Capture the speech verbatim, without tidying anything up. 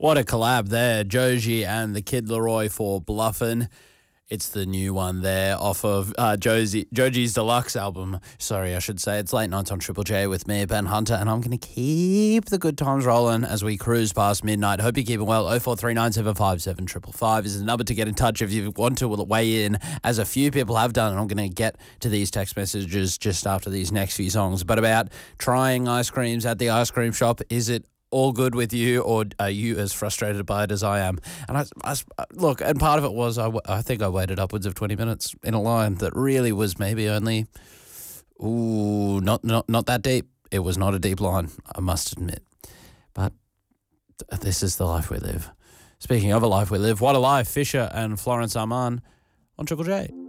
What a collab there. Joji and the Kid Laroi for Bluffin'. It's the new one there off of uh, Josie, Joji's deluxe album. Sorry, I should say. It's Late Nights on Triple J with me, Ben Hunter, and I'm going to keep the good times rolling as we cruise past midnight. Hope you're keeping well. oh four three nine seven five seven five five is the number to get in touch if you want to weigh in, as a few people have done, and I'm going to get to these text messages just after these next few songs. But about trying ice creams at the ice cream shop, is it all good with you, or are you as frustrated by it as I am? And I, I look, and part of it was I, I think I waited upwards of twenty minutes in a line that really was maybe only, ooh, not not not that deep. It was not a deep line, I must admit. But this is the life we live. Speaking of a life we live, what a life! Fisher and Florence Arman on Triple J.